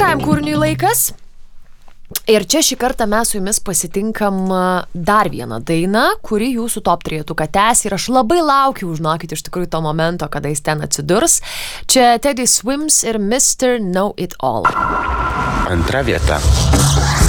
Antrajam kūriniui laikas. Ir čia šį kartą mes su jumis pasitinkam dar vieną dainą, kuri jūsų top 3-tuką tęs. Ir aš labai laukiu, žinokit, iš tikrųjų to momento, kada jis ten atsidurs. Čia Teddy Swims ir Mr. Know It All. Antra vieta.